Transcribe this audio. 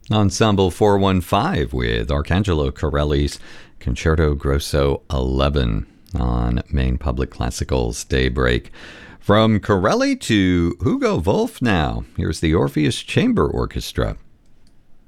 Ensemble 415 with Arcangelo Corelli's Concerto Grosso 11 on Maine Public Classical's Daybreak. From Corelli to Hugo Wolf now. Here's the Orpheus Chamber Orchestra